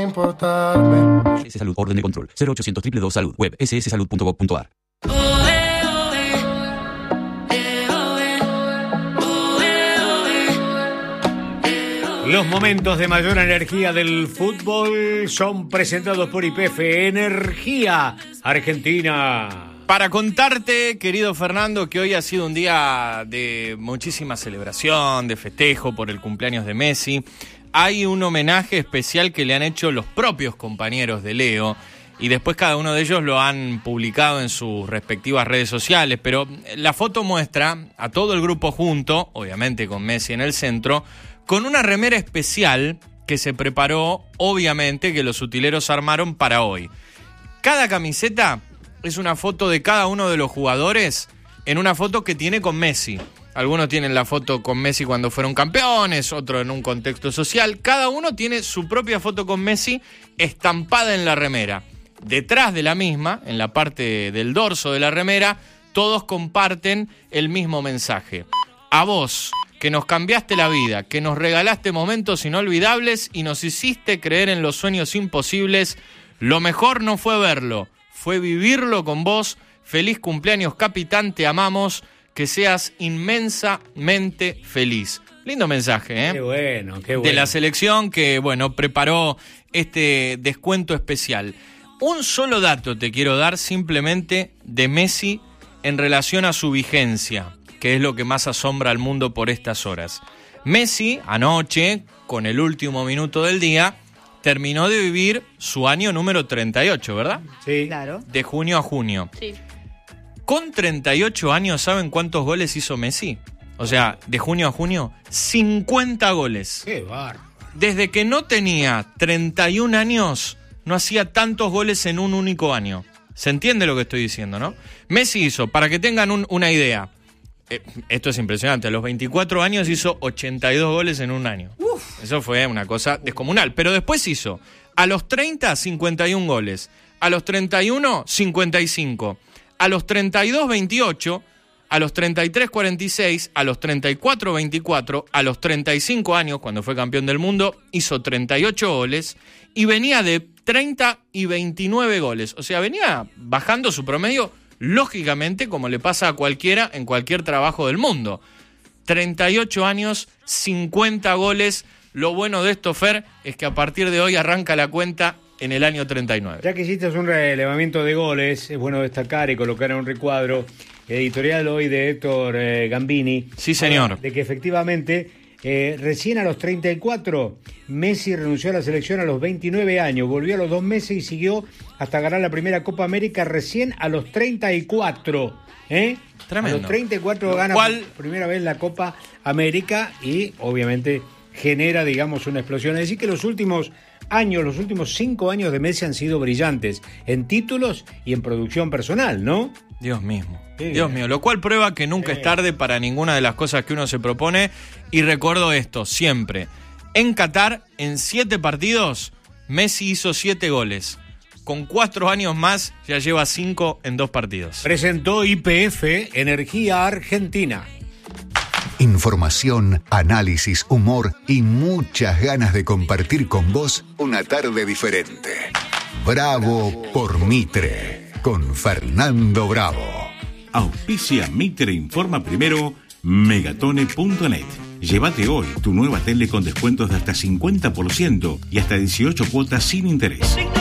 SS Salud, orden de control. 0800 222 Salud. Web sssalud.gov.ar. Los momentos de mayor energía del fútbol son presentados por YPF Energía Argentina. Para contarte, querido Fernando, que hoy ha sido un día de muchísima celebración, de festejo por el cumpleaños de Messi. Hay un homenaje especial que le han hecho los propios compañeros de Leo y después cada uno de ellos lo han publicado en sus respectivas redes sociales, pero la foto muestra a todo el grupo junto, obviamente con Messi en el centro, con una remera especial que se preparó, obviamente, que los utileros armaron para hoy. Cada camiseta es una foto de cada uno de los jugadores en una foto que tiene con Messi. Algunos tienen la foto con Messi cuando fueron campeones, otros en un contexto social. Cada uno tiene su propia foto con Messi estampada en la remera. Detrás de la misma, en la parte del dorso de la remera, todos comparten el mismo mensaje. A vos, que nos cambiaste la vida, que nos regalaste momentos inolvidables y nos hiciste creer en los sueños imposibles, lo mejor no fue verlo, fue vivirlo con vos. Feliz cumpleaños, capitán, te amamos, que seas inmensamente feliz. Lindo mensaje, ¿eh? Qué bueno. De la selección que, bueno, preparó este descuento especial. Un solo dato te quiero dar simplemente de Messi en relación a su vigencia, que es lo que más asombra al mundo por estas horas. Messi, anoche, con el último minuto del día, terminó de vivir su año número 38, ¿verdad? Sí. Claro. De junio a junio. Sí. Con 38 años, ¿saben cuántos goles hizo Messi? O sea, de junio a junio, 50 goles. Qué bárbaro. Desde que no tenía 31 años, no hacía tantos goles en un único año. ¿Se entiende lo que estoy diciendo, no? Messi hizo, para que tengan una idea, esto es impresionante, a los 24 años hizo 82 goles en un año. Uf. Eso fue una cosa descomunal. Pero después hizo, a los 30, 51 goles. A los 31, 55. A los 32, 28. A los 33, 46. A los 34, 24. A los 35 años, cuando fue campeón del mundo, hizo 38 goles. Y venía de 30 y 29 goles. O sea, venía bajando su promedio, lógicamente, como le pasa a cualquiera en cualquier trabajo del mundo. 38 años, 50 goles. Lo bueno de esto, Fer, es que a partir de hoy arranca la cuenta en el año 39. Ya que hiciste un relevamiento de goles, es bueno destacar y colocar en un recuadro editorial hoy de Héctor Gambini. Sí, señor. De que efectivamente, recién a los 34, Messi renunció a la selección a los 29 años, volvió a los 2 meses y siguió hasta ganar la primera Copa América recién a los 34. Tremendo. A los 34 gana por primera vez la Copa América y obviamente genera, digamos, una explosión. Es decir que los últimos 5 años de Messi han sido brillantes en títulos y en producción personal, ¿no? Dios mismo. Dios mío, lo cual prueba que nunca es tarde para ninguna de las cosas que uno se propone. Y recuerdo esto, siempre. En Qatar, en 7 partidos, Messi hizo 7 goles. Con 4 años más, ya lleva 5 en 2 partidos. Presentó YPF Energía Argentina. Información, análisis, humor y muchas ganas de compartir con vos una tarde diferente. Bravo por Mitre, con Fernando Bravo. Auspicia Mitre Informa Primero, Megatone.net. Llévate hoy tu nueva tele con descuentos de hasta 50% y hasta 18 cuotas sin interés.